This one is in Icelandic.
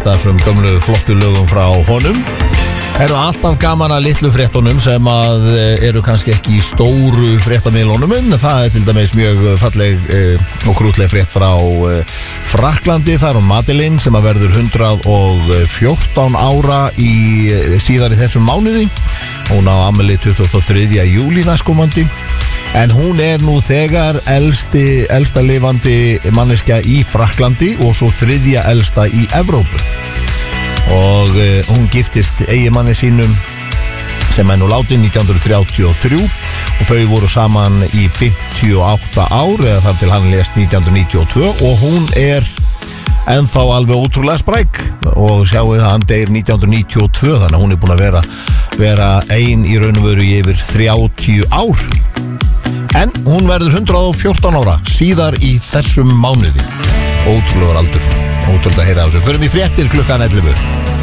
eitt af þessum gömlu flottu lögum frá honum. Eru alltaf gaman að litlu fréttunum sem að eru kannski ekki í stóru fréttamiðlunum, en það til dæmis mjög falleg og krútleg frétt frá Frakklandi. Það Madeleine sem að verður 114 ára síðar í þessum mánuði. Hún á afmæli 23. júlí næstkomandi. En hún nú þegar elsta lifandi manneskja í Frakklandi og svo þriðja elsta í Evrópu. Og hún giftist eiginmanni sínum sem nú látin 1933 og þau voru saman í 58 ár eða þar til hann lést 1992 og hún ennþá alveg ótrúlega spræk og sjáu það hann deyr 1992 þannig að hún búin að vera ein í raun og veru í yfir 30 ár en hún verður 114 ára síðar í þessum mánuði. Ótrúlegur aldur, ótrúlega að heyra þessu. Förum í fréttir klukkan 11.